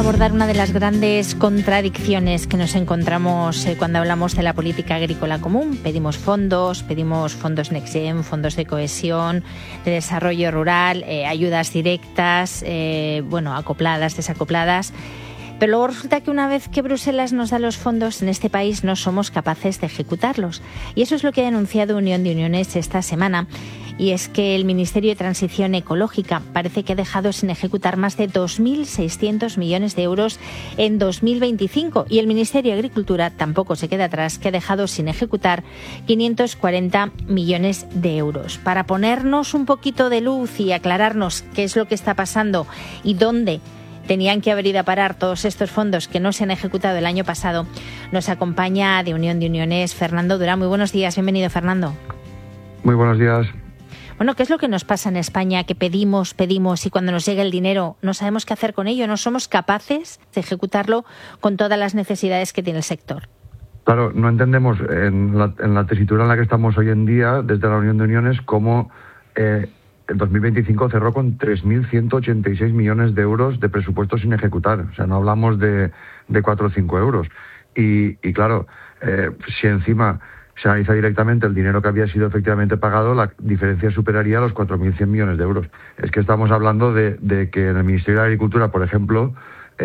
Abordar una de las grandes contradicciones que nos encontramos cuando hablamos de la política agrícola común. Pedimos fondos Next Gen, fondos de cohesión, de desarrollo rural, ayudas directas, acopladas, desacopladas. Pero luego resulta que una vez que Bruselas nos da los fondos, en este país no somos capaces de ejecutarlos. Y eso es lo que ha denunciado Unión de Uniones esta semana. Y es que el Ministerio de Transición Ecológica parece que ha dejado sin ejecutar más de 2.600 millones de euros en 2025. Y el Ministerio de Agricultura tampoco se queda atrás, que ha dejado sin ejecutar 540 millones de euros. Para ponernos un poquito de luz y aclararnos qué es lo que está pasando y dónde tenían que haber ido a parar todos estos fondos que no se han ejecutado el año pasado, nos acompaña de Unión de Uniones Fernando Durán. Muy buenos días, bienvenido, Fernando. Muy buenos días. Bueno, ¿qué es lo que nos pasa en España? Que pedimos y cuando nos llega el dinero no sabemos qué hacer con ello, no somos capaces de ejecutarlo con todas las necesidades que tiene el sector. Claro, no entendemos en la tesitura en la que estamos hoy en día, desde la Unión de Uniones, cómo el 2025 cerró con 3.186 millones de euros de presupuesto sin ejecutar. O sea, no hablamos de 4 o 5 euros. Y claro, si encima se analiza directamente el dinero que había sido efectivamente pagado, la diferencia superaría los 4.100 millones de euros. Es que estamos hablando de que en el Ministerio de Agricultura, por ejemplo,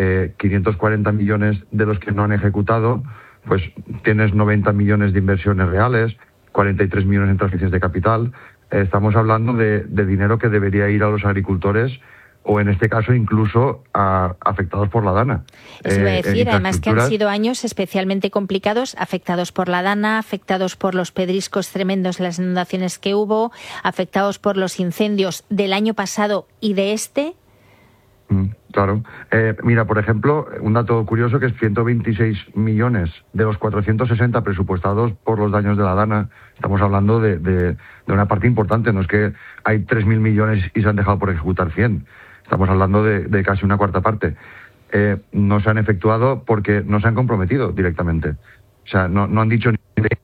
540 millones de los que no han ejecutado, pues tienes 90 millones de inversiones reales, 43 millones en transferencias de capital. Estamos hablando de dinero que debería ir a los agricultores o en este caso incluso a afectados por la DANA. Eso iba a decir, además que han sido años especialmente complicados, afectados por la DANA, afectados por los pedriscos tremendos, las inundaciones que hubo, afectados por los incendios del año pasado y de este. Claro. Mira, por ejemplo, un dato curioso que es 126 millones de los 460 presupuestados por los daños de la DANA. Estamos hablando de una parte importante, no es que hay 3.000 millones y se han dejado por ejecutar 100. Estamos hablando de casi una cuarta parte. No se han efectuado porque no se han comprometido directamente. O sea, no han dicho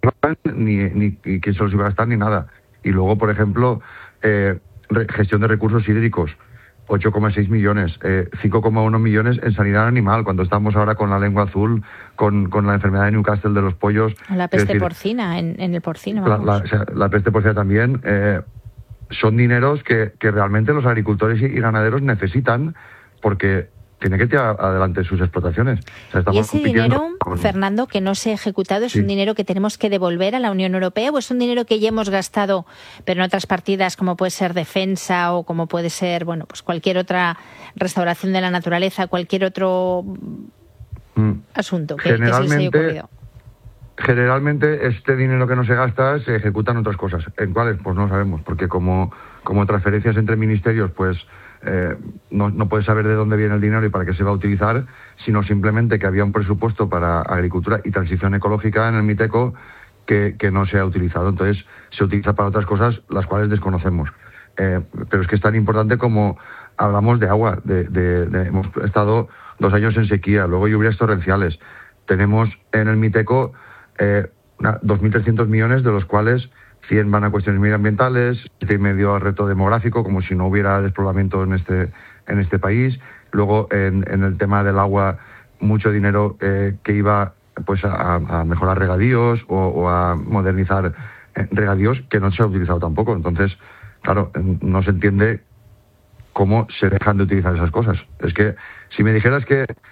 ni quién se los iba a gastar ni nada. Y luego, por ejemplo, gestión de recursos hídricos, 8,6 millones, 5,1 millones en sanidad animal, cuando estamos ahora con la lengua azul, con la enfermedad de Newcastle de los pollos. La peste porcina, en el porcino. La peste porcina también. Son dineros que realmente los agricultores y ganaderos necesitan porque tienen que tirar adelante sus explotaciones. O sea, ¿Y ese dinero, Fernando, que no se ha ejecutado, es un dinero que tenemos que devolver a la Unión Europea o es un dinero que ya hemos gastado, pero en otras partidas como puede ser defensa o como puede ser, pues cualquier otra restauración de la naturaleza, cualquier otro asunto que se les haya ocurrido? Generalmente este dinero que no se gasta se ejecuta en otras cosas. ¿En cuáles? Pues no sabemos, porque como transferencias entre ministerios, pues no puedes saber de dónde viene el dinero y para qué se va a utilizar, sino simplemente que había un presupuesto para agricultura y transición ecológica en el MITECO que no se ha utilizado. Entonces se utiliza para otras cosas las cuales desconocemos. Pero es que es tan importante como hablamos de agua. Hemos estado 2 años en sequía, luego lluvias torrenciales. Tenemos en el MITECO 2.300 millones, de los cuales 100 van a cuestiones medioambientales, 7,5 al reto demográfico, como si no hubiera despoblamiento en este país. Luego, en el tema del agua, mucho dinero que iba pues a mejorar regadíos o a modernizar regadíos, que no se ha utilizado tampoco. Entonces, claro, no se entiende cómo se dejan de utilizar esas cosas. Es que si me dijeras que